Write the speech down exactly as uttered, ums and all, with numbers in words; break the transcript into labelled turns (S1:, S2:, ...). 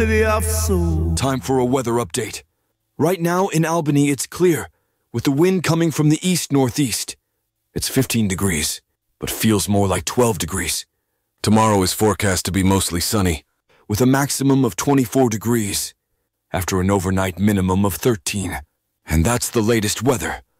S1: Time for a weather update. Right now in Albany it's clear, with the wind coming from the east-northeast. It's fifteen degrees, but feels more like twelve degrees. Tomorrow is forecast to be mostly sunny, with a maximum of twenty-four degrees, after an overnight minimum of thirteen. And that's the latest weather.